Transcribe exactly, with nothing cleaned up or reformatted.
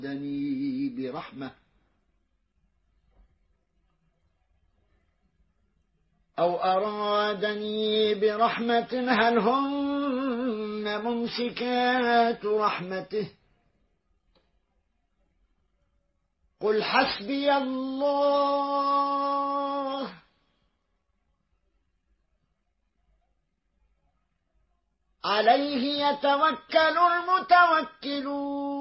أرادني برحمة أو أرادني برحمة هل هن ممسكات رحمته قل حسبي الله عليه يتوكل المتوكلون